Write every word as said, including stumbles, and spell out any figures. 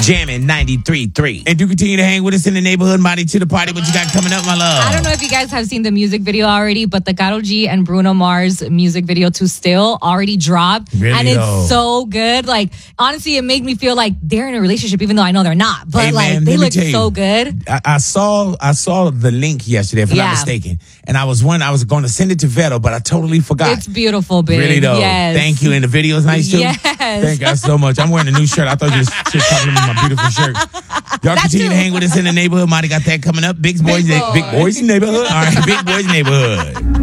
Jamming ninety-three point three. And do continue to hang with us in the neighborhood. Mighty to the party. What you got coming up, my love? I don't know if you guys have seen the music video already, but the Karol G and Bruno Mars music video to Still already dropped. Really, and it's though? so good. Like, honestly, it made me feel like they're in a relationship, even though I know they're not. But Hey, like, man, they let me look tell you, so good. I, I saw I saw the link yesterday, if I'm Yeah. not mistaken. And I was one, I was going to send it to Vero, but I totally forgot. It's beautiful, babe. Really though. Yes. Thank you. And the video is nice too. Yes. Thank God so much. I'm wearing a new shirt. I thought you was just complimenting my beautiful shirt. Y'all That continue too. to hang with us in the neighborhood. Mighty got that coming up. Big boys, Big boy. big boys neighborhood. All right, big boys neighborhood.